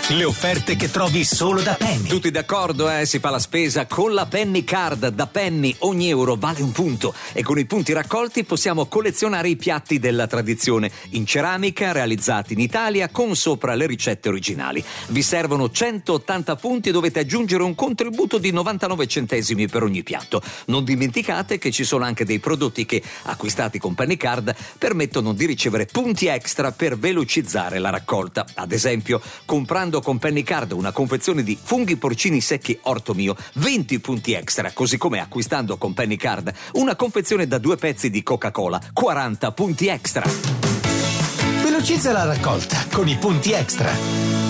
Le offerte che trovi solo da Penny. Tutti d'accordo, Si fa la spesa con la Penny Card. Da Penny ogni euro vale un punto e con i punti raccolti possiamo collezionare i piatti della tradizione in ceramica realizzati in Italia con sopra le ricette originali. Vi servono 180 punti e dovete aggiungere un contributo di 99 centesimi per ogni piatto. Non dimenticate che ci sono anche dei prodotti che, acquistati con Penny Card, permettono di ricevere punti extra per velocizzare la raccolta. Ad esempio, comprando con Penny Card una confezione di funghi porcini secchi Orto Mio, 20 punti extra, così come acquistando con Penny Card una confezione da 2 pezzi di Coca-Cola, 40 punti extra. Velocizza la raccolta con i punti extra.